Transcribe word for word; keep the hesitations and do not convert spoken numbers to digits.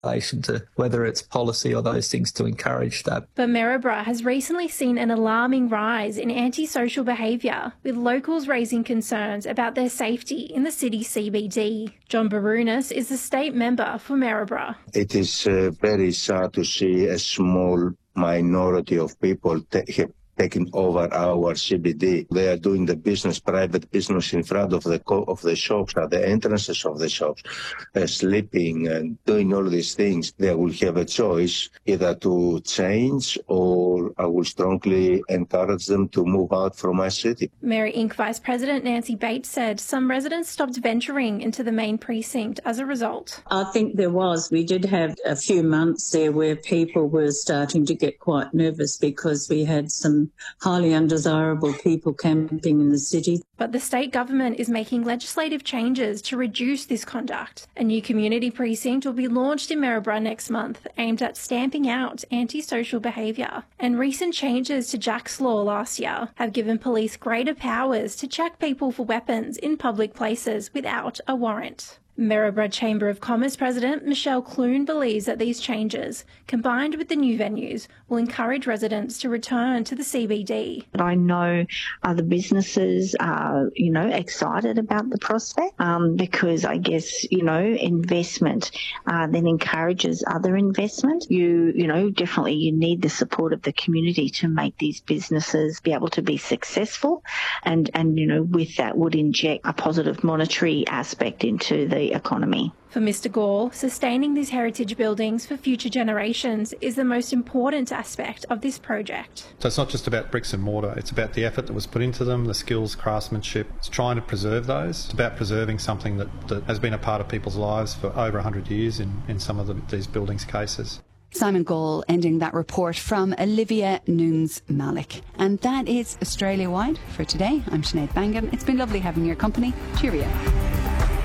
relation to whether it's policy or those things to encourage that. But Maryborough has recently seen an alarming rise in antisocial behaviour, with locals raising concerns about their safety in the city's C B D. John Barounis is the state member for Maryborough. It is uh, very sad to see a small minority of people ta- taking over our C B D. They are doing the business, private business in front of the co- of the shops, at the entrances of the shops, uh, sleeping and doing all these things. They will have a choice either to change, or I will strongly encourage them to move out from my city. Mary Incorporated Vice President Nancy Bates said some residents stopped venturing into the main precinct as a result. I think there was. We did have a few months there where people were starting to get quite nervous because we had some highly undesirable people camping in the city. But the state government is making legislative changes to reduce this conduct. A new community precinct will be launched in Maryborough next month, aimed at stamping out antisocial behaviour. And recent changes to Jack's Law last year have given police greater powers to check people for weapons in public places without a warrant. Maryborough Chamber of Commerce President Michelle Clune believes that these changes, combined with the new venues, will encourage residents to return to the C B D. I know other businesses are, you know, excited about the prospect um, because I guess, you know, investment uh, then encourages other investment. You, you know, definitely you need the support of the community to make these businesses be able to be successful, and, and you know, with that would inject a positive monetary aspect into the economy. For Mister Gall, sustaining these heritage buildings for future generations is the most important aspect of this project. So it's not just about bricks and mortar, it's about the effort that was put into them, the skills, craftsmanship. It's trying to preserve those. It's about preserving something that, that has been a part of people's lives for over one hundred years in, in some of the, these buildings' cases. Simon Gall ending that report from Olivia Nunes-Malik. And that is Australia-wide for today. I'm Sinead Bangham. It's been lovely having your company. Cheerio.